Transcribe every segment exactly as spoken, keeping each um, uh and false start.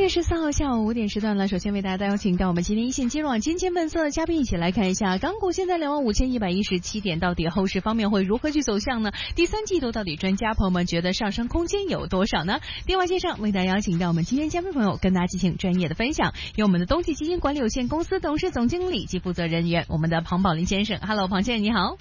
月十四号下午五点时段了，首先为大家邀请到我们今天一线金融网金钱本色的嘉宾，一起来看一下港股现在两万五千一百一十七点，到底后市方面会如何去走向呢？第三季度到底专家朋友们觉得上升空间有多少呢？电话线上为大家邀请到我们今天嘉宾朋友，跟大家进行专业的分享，有我们的东驥基金管理有限公司董事总经理及负责人员，我们的庞宝林先生。Hello， 庞先生你好。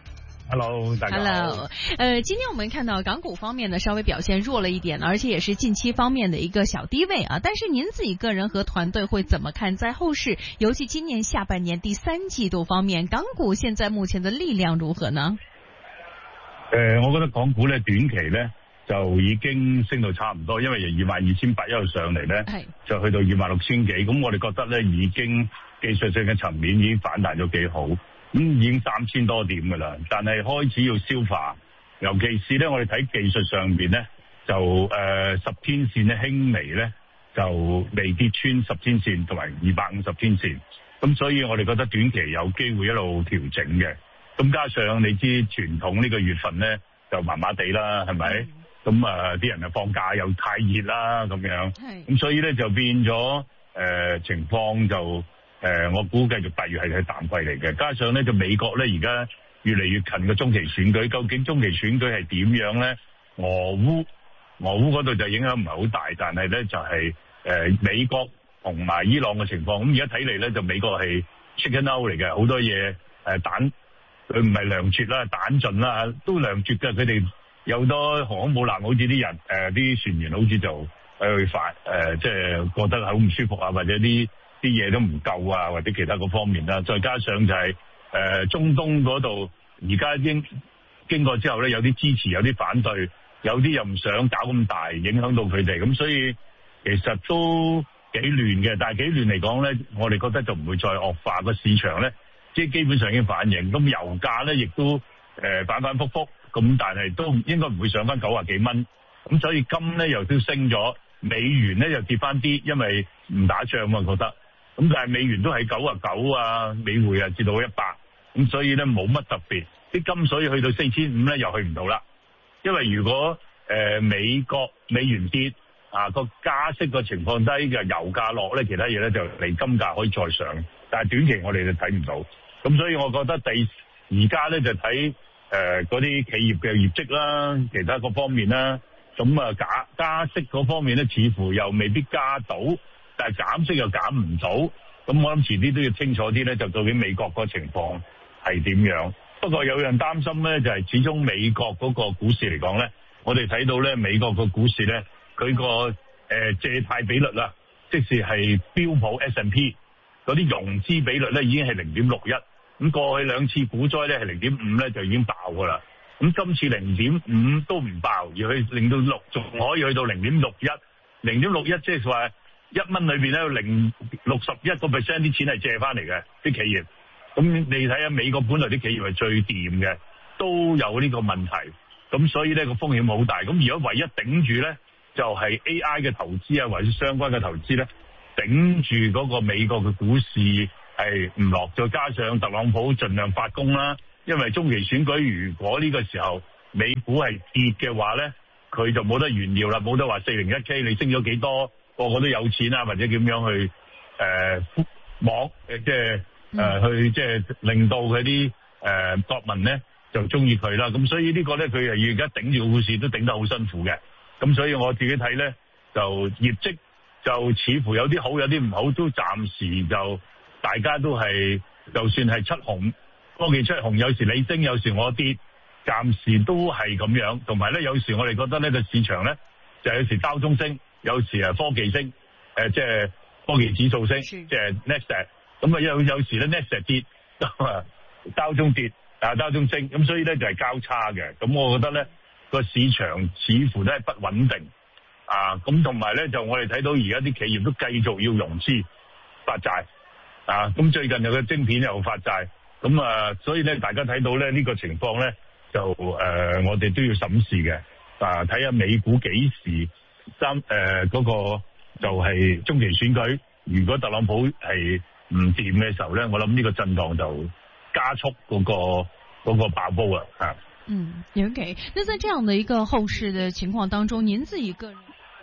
Hello， 大家好。 Hello， 呃，今天我们看到港股方面呢稍微表现弱了一点，而且也是近期方面的一个小低位啊。但是您自己个人和团队会怎么看在后市，尤其今年下半年第三季度方面，港股现在目前的力量如何呢？ 誒、呃，我覺得港股咧短期咧就已經升到差唔多，因為由二萬二千八一路上嚟咧，就去到二萬六千幾，咁我哋覺得咧已經技術性嘅層面已經反彈咗幾好。咁、嗯、已經三千多點㗎啦，但係開始要消化，尤其是咧，我哋睇技術上邊咧，就誒、呃、十天線咧輕微咧就未跌穿十天線同埋二百五十天線，咁所以我哋覺得短期有機會一路調整嘅。咁加上你知傳統呢個月份咧就麻麻地啦，係咪？咁啊啲人啊放假又太熱啦咁樣，咁所以咧就變咗誒、呃、情況就。誒、呃，我估繼續八月係係淡季嚟嘅，加上咧就美國咧而家越嚟越近個中期選舉，究竟中期選舉係點樣咧？俄烏俄烏嗰度就影響唔係好大，但係咧就係、是、誒、呃、美國同埋伊朗嘅情況，咁而家睇嚟咧就美國係 chicken out 嚟嘅，好多嘢誒彈，佢唔係糧絕啦，彈盡啦，都糧絕嘅，佢哋有好多航空母艦，好似啲人誒啲、呃、船員好似就去發誒，即係覺得好唔舒服啊，或者啲。啲嘢都唔夠啊，或者其他嗰方面啦，再加上就係、是、誒、呃、中東嗰度，而家經經過之後咧，有啲支持，有啲反對，有啲又唔想搞咁大，影響到佢哋，咁所以其實都幾亂嘅。但係幾亂嚟講咧，我哋覺得就唔會再惡化，個市場咧，即係基本上已經反映。咁油價咧亦都誒、呃、反反覆覆，咁但係都應該唔會上翻九十幾蚊。咁所以金咧又都升咗，美元咧又跌翻啲，因為唔打仗啊，覺得。咁但係美元都係九啊九啊，美匯啊至到一百，咁所以咧冇乜特別。啲金所以去到四千五咧又去唔到啦，因為如果誒、呃、美國美元跌啊個加息個情況低嘅，油價落咧，其他嘢咧就嚟金價可以再上，但係短期我哋就睇唔到。咁所以我覺得第而家咧就睇誒嗰啲企業嘅業績啦，其他各方面啦，咁啊加加息嗰方面咧似乎又未必加到。但係減息又減唔到，咁我諗遲啲都要清楚啲咧，就究竟美國個情況係點樣？不過有樣擔心咧，就係、是、始終美國嗰個股市嚟講咧，我哋睇到咧美國個股市咧，佢個誒借貸比率啦，即使係標普 S and P 嗰啲融資比率咧，已經係零點六一，咁過去兩次股災咧係零點五咧就已經爆㗎啦，咁今次零點五都唔爆，而去令到六仲可以去到零點六一，零點六一即係話。一蚊裏邊咧有零六十一個 percent 啲錢係借翻嚟嘅啲企業，咁你睇下美國本來啲企業係最掂嘅，都有呢個問題，咁所以咧個風險好大。咁如果唯一頂住咧，就係、是、A I 嘅投資啊，或者相關嘅投資咧，頂住嗰個美國嘅股市係唔落，再加上特朗普盡量發功啦，因為中期選舉如果呢個時候美股係跌嘅話咧，佢就冇得炫耀啦，冇得話四零一 K 你升咗幾多。個個都有錢啊，或者點樣去誒網誒即係誒去即係令到佢啲誒國民咧就中意佢啦。咁所以呢個咧佢係而家頂住個股市都頂得好辛苦嘅。咁所以我自己睇咧就業績就似乎有啲好有啲唔好，都暫時就大家都係就算係七紅科技七紅，有時你升有時我跌，暫時都係咁樣。同埋咧有時我哋覺得呢個市場咧就有時包中升。有時啊科技升，誒、呃、即係科技指數升，即係 Nasdaq， 咁啊有有時咧 Nasdaq 跌，啊道中跌，啊道中升，咁所以咧就係、是、交叉嘅。咁我覺得咧個市場似乎都係不穩定，啊咁同埋咧就我哋睇到而家啲企業都繼續要融資發債，啊咁最近有個晶片又發債，咁啊所以咧大家睇到咧呢、這個情況咧就誒、呃、我哋都要審視嘅，啊睇下美股幾時。三誒嗰個就係中期選舉，如果特朗普係唔掂嘅時候咧，我諗呢個震盪就加速嗰、那個嗰、那個爆煲啊！啊， 嗯 ，OK。那在這樣的一個後市的情況當中，您自己個人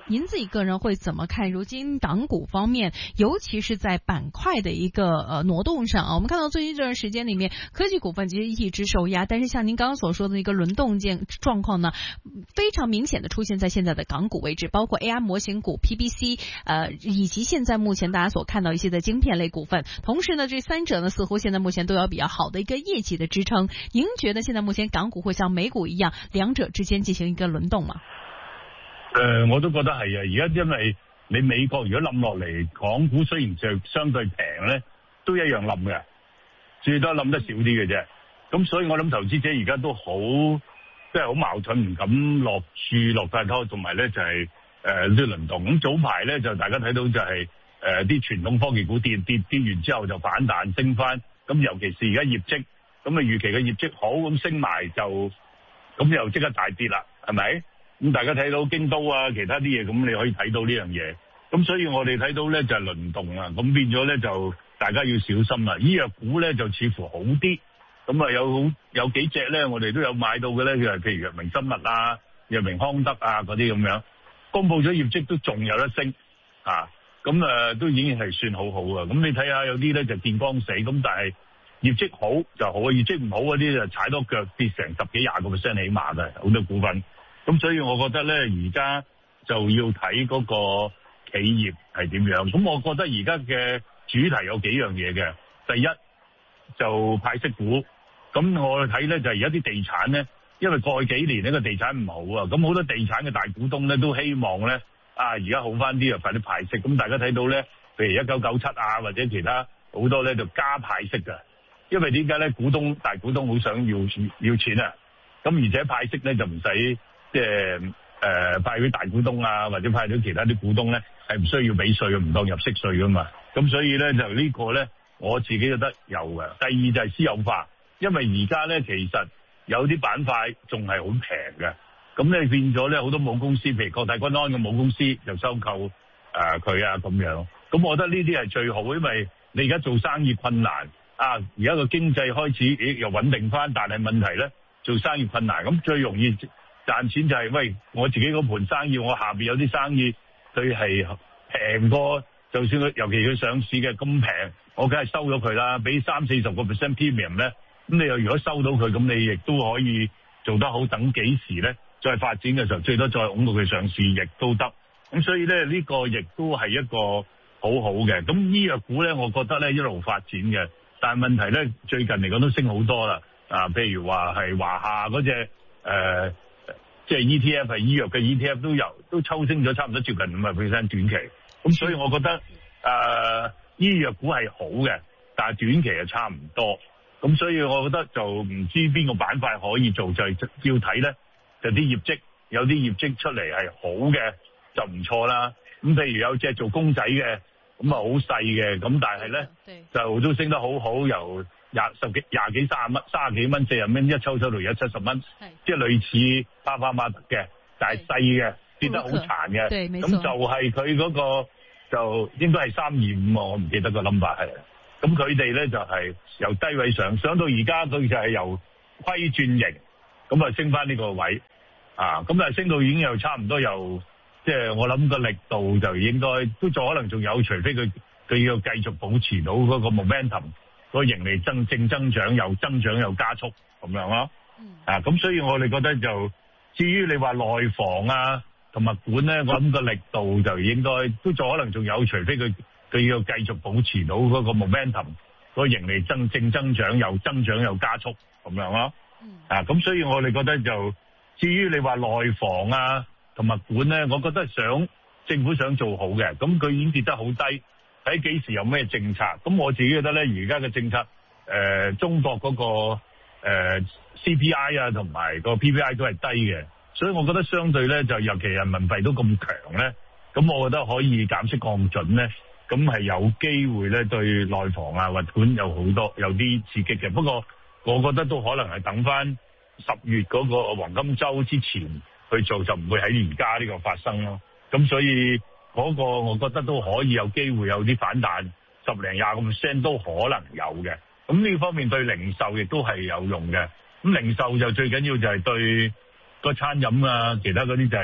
您自己個人會怎麼看如今港股方面，尤其是在板塊的一個呃挪動上啊？我們看到最近這段時間裏面，科技股份其實一直受壓，但是像您剛剛所說的一個輪動件狀況呢，非常明顯的出現在現在的港股位置，包括 A I 模型股、P B C， 呃，以及現在目前大家所看到一些的晶片類股份。同時呢，這三者呢似乎現在目前都有比較好的一個業績的支撐。您覺得現在目前港股會像美股一樣，兩者之間進行一個輪動嗎？ 誒、呃，我都覺得係啊！而家因為你美國如果冧落嚟，港股雖然就相對平咧，都一樣冧嘅，最多冧得少啲嘅啫。咁所以我諗投資者而家都好，即係好矛盾，唔敢落注落大拖，同埋咧就係誒啲輪動。咁早排咧就大家睇到就係誒啲傳統科技股跌跌跌完之後就反彈升翻。咁尤其是而家業績，咁啊預期嘅業績好，咁升埋就咁又即刻大跌啦，係咪？咁大家睇到京都啊，其他啲嘢，咁你可以睇到呢樣嘢。咁所以我哋睇到咧就係輪動啊，咁變咗咧就大家要小心啦。醫藥股咧就似乎好啲，咁啊有好有幾隻咧，我哋都有買到嘅咧，就係譬如藥明生物啊、藥明康德啊嗰啲咁樣，公佈咗業績都仲有得升啊，咁啊都已經係算好好啊。咁你睇下有啲咧就見光死，咁但係業績好就好，業績唔好嗰啲就踩多腳跌成十幾廿個 percent 起碼嘅好多股份。咁所以我覺得咧，而家就要睇嗰個企業係點樣。咁我覺得而家嘅主題有幾樣嘢嘅。第一就派息股。咁我睇咧就係而家啲地產咧，因為過去幾年呢個地產唔好啊，咁好多地產嘅大股東咧都希望咧啊而家好翻啲啊，快啲派息。咁大家睇到咧，譬如一九九七啊或者其他好多咧就加派息㗎。因為點解咧？股東大股東好想要要錢啊，咁而且派息咧就唔使。即係誒派俾大股東啊，或者派到其他啲股東咧，係唔需要俾稅嘅，唔當入息稅噶嘛。咁所以咧就呢個咧，我自己覺得有嘅。第二就係私有化，因為而家咧其實有啲板塊仲係好平嘅，咁咧變咗咧好多母公司，譬如國泰君安嘅母公司就收購誒佢啊咁樣。咁我覺得呢啲係最好，因為你而家做生意困難啊，而家個經濟開始咦又穩定翻，但係問題咧做生意困難，咁最容易賺錢就係、是、喂，我自己嗰盤生意，我下邊有啲生意，佢係平過，就算佢尤其佢上市嘅咁平，我梗係收咗佢啦，俾三四十個 percent premium 咧，咁你又如果收到佢，咁你亦都可以做得好，等幾時咧再發展嘅時候，最多再拱到佢上市亦都得。咁所以咧呢、這個亦都係一個好好嘅。咁醫藥股咧，我覺得咧一路發展嘅，但係問題咧最近嚟講都升好多啦。啊，譬如話係華夏嗰隻誒。呃即係 E T F 係醫藥嘅 E T F 都有都抽升咗差唔多接近五十 percent 短期，咁所以我覺得誒、呃、醫藥股係好嘅，但係短期係差唔多，咁所以我覺得就唔知邊個板塊可以做，就係要睇咧，就啲業績有啲業績出嚟係好嘅就唔錯啦。咁譬如有隻做公仔嘅，咁啊好細嘅，咁但係咧就都升得好好，由廿十幾廿幾三十蚊，三十幾蚊四十蚊一抽抽到而家七十蚊，即係類似巴巴馬特嘅，但係細嘅跌得好殘嘅，咁就係佢嗰個就應該係三二五啊，我唔記得個 number 係。咁佢哋咧就係、是、由低位上，上到而家佢就係由虧轉盈，咁啊升翻呢個位啊，咁但係升到已經又差唔多又，即、就、係、是、我諗個力度就應該都仲可能仲有，除非佢佢要繼續保持到嗰個 momentum。個盈利增正增長又增長又加速咁樣咯，啊咁所以我哋覺得就至於你話內房啊同埋管咧，我諗個力度就應該都仲可能仲有，除非佢佢要繼續保持到嗰個 momentum， 個盈利增正增長又增長又加速咁樣咯，啊咁所以我哋覺得就至於你話內房啊同埋管咧，我覺得想政府想做好嘅，咁佢已經跌得好低。睇幾時有咩政策，咁我自己覺得咧，而家嘅政策，誒、呃，中國嗰、那個誒、呃、C P I 啊，同埋個 P P I 都係低嘅，所以我覺得相對咧，就尤其人民幣都咁強咧，咁我覺得可以減息降準咧，咁係有機會咧對內房啊或管有好多有啲刺激嘅。不過我覺得都可能係等翻十月嗰個黃金週之前去做，就唔會喺而家呢個發生咯。咁所以。嗰、那個我覺得都可以有機會有啲反彈，十零廿個 percent 都可能有嘅。咁呢方面對零售亦都係有用嘅。咁零售就最緊要就係對個餐飲啊，其他嗰啲就係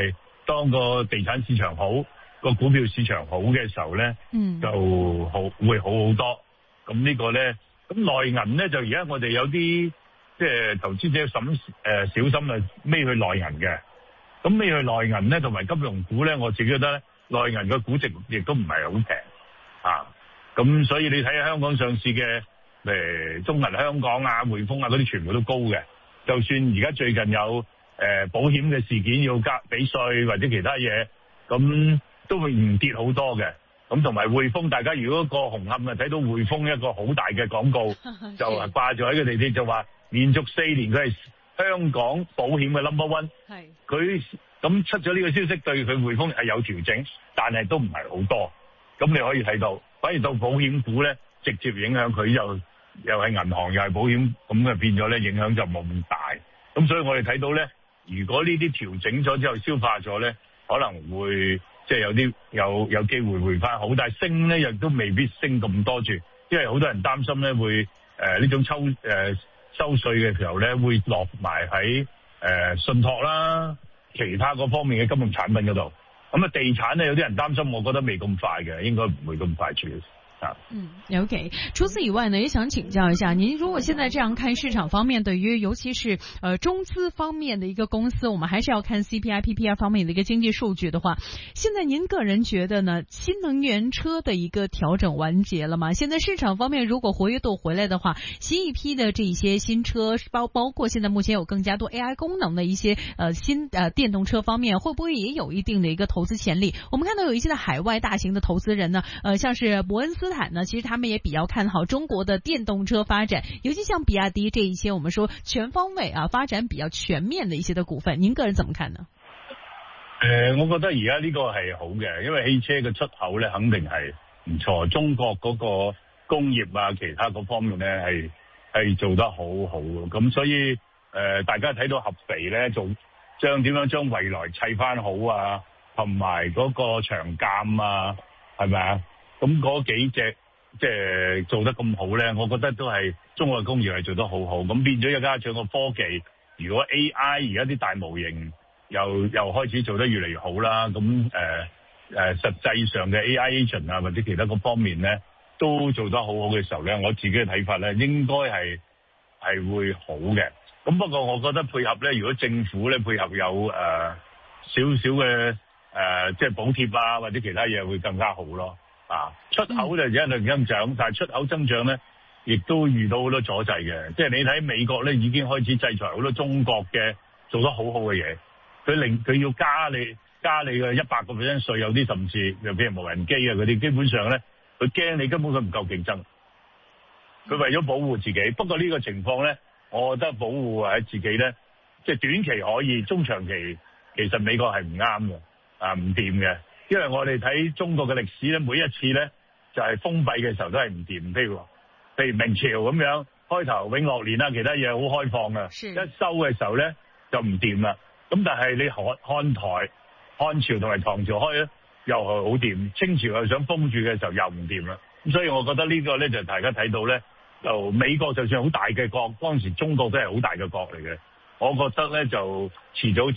當個地產市場好，個股票市場好嘅時候咧，嗯，就好會好好多。咁呢個咧，咁內銀咧就而家我哋有啲即係投資者審誒小心啊，孭去內銀嘅。咁孭去內銀咧，同埋金融股咧，我自己覺得咧，內銀嘅估值亦都唔係好平啊。咁所以你睇下香港上市嘅誒中銀香港啊、匯豐啊嗰啲，全部都高嘅。就算而家最近有誒、呃、保險嘅事件要加俾稅或者其他嘢，咁都會唔跌好多嘅。咁同埋匯豐，大家如果過紅磡啊睇到匯豐一個好大嘅廣告，就係掛住喺個地鐵，就話連續四年佢係香港保險嘅 number one。係佢咁出咗呢個消息，對佢匯豐係有調整，但係都唔係好多。咁你可以睇到，反而到保險股咧，直接影響佢又又係銀行又係保險，咁啊變咗咧影響就冇咁大。咁所以我哋睇到咧，如果呢啲調整咗之後消化咗咧，可能會即係有啲有有機會回翻好，但係升咧亦都未必升咁多住，因為好多人擔心咧會誒呢、呃、種抽誒、呃、收稅嘅時候咧會落埋喺誒信託啦，其他嗰方面嘅金融產品嗰度。咁啊，地產呢，有啲人擔心，我覺得未咁快嘅，應該唔會咁快處理。 嗯 ，OK。除此以外呢，也想請教一下您，如果現在這樣看市場方面，對於尤其是呃中資方面的一個公司，我們還是要看 C P I P P I 方面的一個經濟數據的話，現在您個人覺得呢，新能源車的一個調整完結了嗎？現在市場方面如果活躍度回來的話，新一批的這些新車，包包括現在目前有更加多 A I 功能的一些呃新呃電動車方面，會不會也有一定的一個投資潛力？我們看到有一些的海外大型的投資人呢，呃，像是伯恩斯坦呢，其實他們也比較看好中國的電動車發展，尤其像比亞迪這一些我們說全方位啊發展比較全面的一些的股份，您個人怎麼看呢？ 誒、呃，我覺得而家呢個係好嘅，因為汽車嘅出口咧肯定係唔錯，中國嗰個工業啊，其他嗰方面咧係係做得好好，咁所以誒、呃、大家睇到合肥咧做將點樣將蔚來砌翻好啊，同埋嗰個長鑑啊，係咪啊？咁嗰幾隻即係做得咁好咧，我覺得都係中國嘅工業係做得好好。咁變咗又加上個科技，如果 A I 而家啲大模型又又開始做得越嚟越好啦，咁誒誒實際上嘅 A I agent 啊或者其他嗰方面咧都做得好好嘅時候咧，我自己嘅睇法咧應該係係會好嘅。咁不過我覺得配合咧，如果政府咧配合有誒、呃、少少嘅誒、呃、即係補貼啊或者其他嘢會更加好咯。啊，出口就一路增長，但係出口增長咧，亦都遇到好多阻滯嘅。即係你睇美國咧，已經開始制裁好多中國嘅做得好好嘅嘢。佢令佢要加你加你嘅一百個 percent 稅，有啲甚至又譬如無人機啊嗰啲，基本上咧，佢驚你根本佢唔夠競爭。佢為咗保護自己，不過呢個情況咧，我覺得保護喺自己咧，即係短期可以，中長期其實美國係唔啱嘅，啊唔掂嘅。因為我哋睇中國嘅歷史咧，每一次咧就係封閉嘅時候都係唔掂，譬如譬如明朝咁樣，開頭永樂年啦，其他嘢好開放嘅，一收嘅時候咧就唔掂啦。咁但係你漢漢台、漢朝同埋唐朝開咧又係好掂，清朝又想封住嘅時候又唔掂啦。咁所以我覺得呢個咧就大家睇到咧，就美國就算好大嘅國，當時中國都係好大嘅國嚟嘅，我覺得咧就遲早。